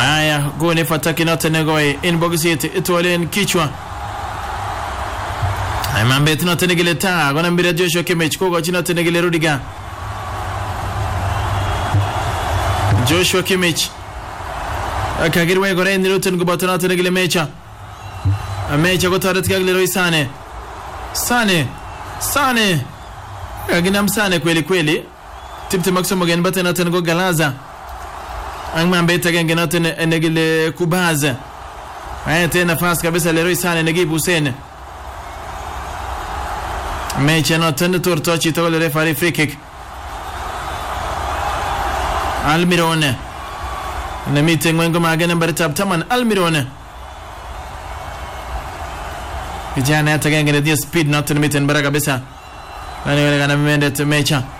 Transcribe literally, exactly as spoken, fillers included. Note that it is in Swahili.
Haya, gone fataki note negoi in bogisiti itolen kichwa. Ay mambe tinote negile ta gona mbira Joshua Kimmich kogo chinote negile Rudiger. Joshua Kimmich akagirwe gore niruten gubatonote negile Mecha. Mecha gotaret kagile Leroy Sane. Sane Sane agina msane kweli kweli. Tipte maksomo gen batena tengo Galaza. Angman beta genge note negile Kubaza. Haya tena nafasi kabisa Leroy Sane Negib Hussein. Mecha note ne tortochi tole referee free kick. Almirone. Na meeting wengo magana mbaritab taman Almirone. Kijana hata genge ndio speed note meeting baraka kabisa. Nani wale kana mende Mecha.